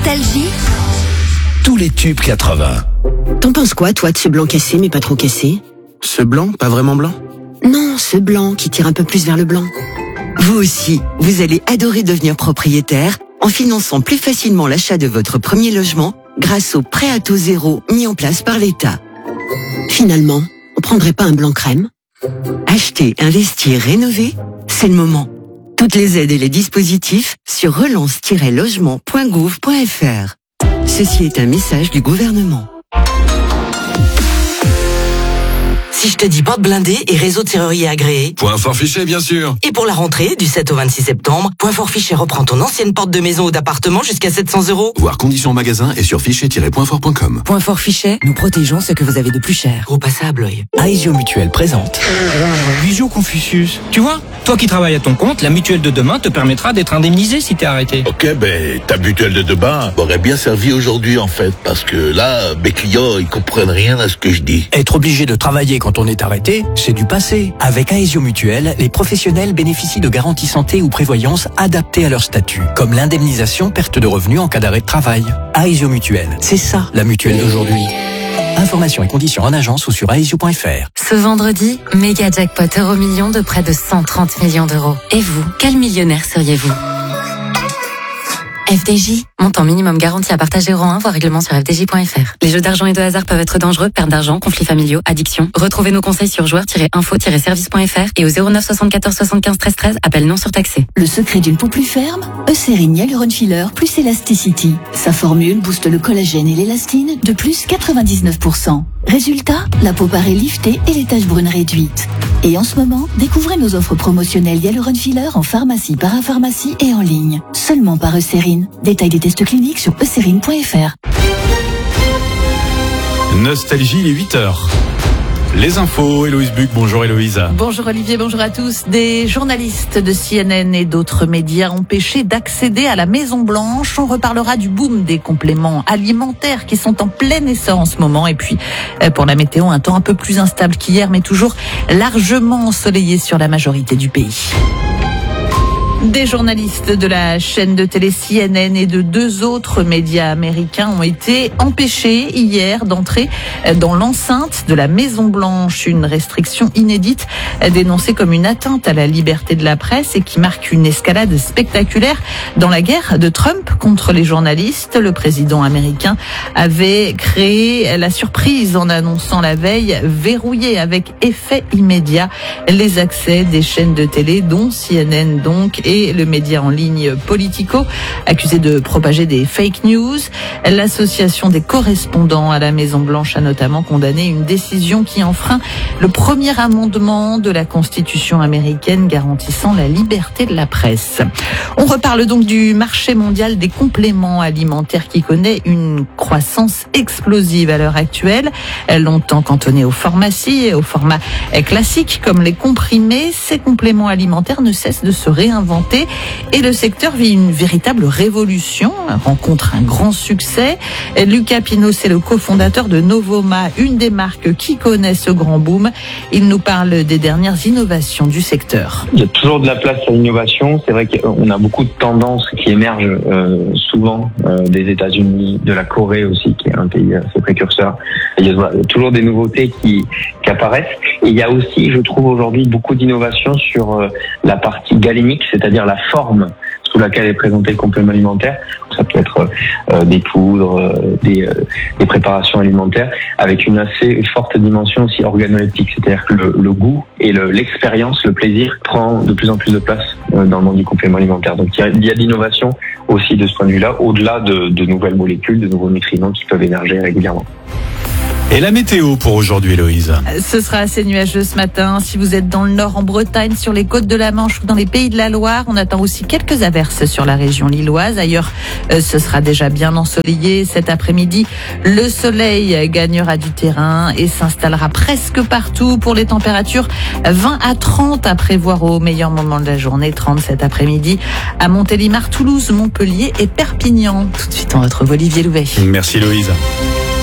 Nostalgie. Tous les tubes 80. T'en penses quoi, toi, de ce blanc cassé, mais pas trop cassé? Ce blanc, pas vraiment blanc? Non, ce blanc qui tire un peu plus vers le blanc. Vous aussi, vous allez adorer devenir propriétaire en finançant plus facilement l'achat de votre premier logement grâce au prêt à taux zéro mis en place par l'État. Finalement, on prendrait pas un blanc crème? Acheter, investir, rénover, c'est le moment. Toutes les aides et les dispositifs sur relance-logement.gouv.fr. Ceci est un message du gouvernement. Si je te dis porte blindée et réseau de serrurier agréé. Point fort fiché, bien sûr. Et pour la rentrée, du 7 au 26 septembre, Point fort fiché reprend ton ancienne porte de maison ou d'appartement jusqu'à 700 €. Voir conditions en magasin et sur fichet-pointfort.com. Point fort fichet, nous protégeons ce que vous avez de plus cher. Gros passable, l'œil. Aesio Mutuelle présente Visio Confucius. Tu vois, toi qui travailles à ton compte, la mutuelle de demain te permettra d'être indemnisé si t'es arrêté. Ok, ta mutuelle de demain m'aurait bien servi aujourd'hui en fait, parce que là, mes clients, ils comprennent rien à ce que je dis. Être obligé de travailler quand on est arrêté, c'est du passé. Avec Aesio Mutuelle, les professionnels bénéficient de garanties santé ou prévoyance adaptées à leur statut, comme l'indemnisation perte de revenus en cas d'arrêt de travail. Aesio Mutuelle, c'est ça la mutuelle d'aujourd'hui. Informations et conditions en agence ou sur aesio.fr. Ce vendredi, méga jackpot Euromillions de près de 130 millions d'euros. Et vous, quel millionnaire seriez-vous ? FDJ, montant minimum garanti à partager rang 1, voire règlement sur fdj.fr. Les jeux d'argent et de hasard peuvent être dangereux, perte d'argent, conflits familiaux, addiction. Retrouvez nos conseils sur joueurs-info-service.fr et au 09 74 75 13 13, appel non surtaxé. Le secret d'une peau plus ferme, Eucérine Hyaluron Filler plus Elasticity. Sa formule booste le collagène et l'élastine de plus 99%. Résultat, la peau paraît liftée et les taches brunes réduites. Et en ce moment, découvrez nos offres promotionnelles Hyaluron Filler en pharmacie, parapharmacie et en ligne. Seulement par Eucérine. Détail des tests cliniques sur eucérine.fr. Nostalgie, il est 8h. Les infos, Héloïse Buc. Bonjour Héloïse. Bonjour Olivier, bonjour à tous. Des journalistes de CNN et d'autres médias empêchés d'accéder à la Maison Blanche. On reparlera du boom des compléments alimentaires qui sont en plein essor en ce moment. Et puis, pour la météo, un temps un peu plus instable qu'hier, mais toujours largement ensoleillé sur la majorité du pays. Des journalistes de la chaîne de télé CNN et de 2 autres médias américains ont été empêchés hier d'entrer dans l'enceinte de la Maison-Blanche. Une restriction inédite dénoncée comme une atteinte à la liberté de la presse et qui marque une escalade spectaculaire dans la guerre de Trump contre les journalistes. Le président américain avait créé la surprise en annonçant la veille verrouiller avec effet immédiat les accès des chaînes de télé, dont CNN donc, et le média en ligne Politico, accusé de propager des fake news. L'association des correspondants à la Maison-Blanche a notamment condamné une décision qui enfreint le premier amendement de la Constitution américaine garantissant la liberté de la presse. On reparle donc du marché mondial des compléments alimentaires qui connaît une croissance explosive à l'heure actuelle. Longtemps cantonné aux pharmacies et au format classique comme les comprimés, ces compléments alimentaires ne cessent de se réinventer et le secteur vit une véritable révolution, rencontre un grand succès. Lucas Pinot, c'est le cofondateur de Novoma, une des marques qui connaît ce grand boom. Il nous parle des dernières innovations du secteur. Il y a toujours de la place à l'innovation. C'est vrai qu'on a beaucoup de tendances qui émergent souvent des États-Unis, de la Corée aussi, qui est un pays assez précurseur. Il y a toujours des nouveautés qui apparaissent. Et il y a aussi, je trouve aujourd'hui, beaucoup d'innovations sur la partie galénique, c'est-à-dire la forme sous laquelle est présenté le complément alimentaire. Ça peut être des poudres, des préparations alimentaires, avec une assez forte dimension aussi organoleptique, c'est-à-dire que le goût et l'expérience, le plaisir prend de plus en plus de place dans le monde du complément alimentaire. Donc il y a de l'innovation aussi de ce point de vue-là, au-delà de nouvelles molécules, de nouveaux nutriments qui peuvent émerger régulièrement. Et la météo pour aujourd'hui, Héloïse? Ce sera assez nuageux ce matin. Si vous êtes dans le nord, en Bretagne, sur les côtes de la Manche ou dans les pays de la Loire, on attend aussi quelques averses sur la région lilloise. Ailleurs, ce sera déjà bien ensoleillé cet après-midi. Le soleil gagnera du terrain et s'installera presque partout. Pour les températures, 20 à 30 à prévoir au meilleur moment de la journée, 30 cet après-midi à Montélimar, Toulouse, Montpellier et Perpignan. Tout de suite, on retrouve Olivier Louvet. Merci, Héloïse.